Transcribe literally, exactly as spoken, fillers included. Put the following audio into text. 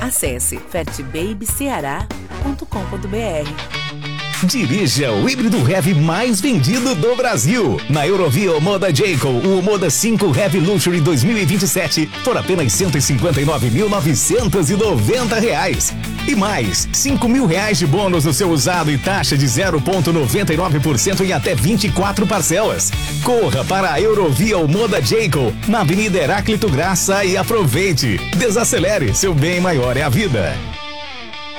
Acesse fert baby ceará ponto com ponto br. Dirija o híbrido heavy mais vendido do Brasil. Na Eurovia Moda Jayco, o Moda cinco Heavy Luxury dois mil e vinte e sete por apenas cento e cinquenta e nove mil novecentos e noventa reais. E mais, cinco mil reais de bônus no seu usado e taxa de zero vírgula noventa e nove por cento em até vinte e quatro parcelas. Corra para a Eurovia Moda Jayco, na Avenida Heráclito Graça e aproveite. Desacelere, seu bem maior é a vida.